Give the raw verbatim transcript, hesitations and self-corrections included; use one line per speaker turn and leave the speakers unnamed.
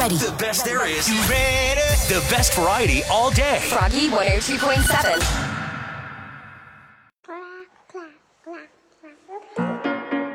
Ready.
The best there is. You ready? The best variety all day.
Froggy one oh two point seven.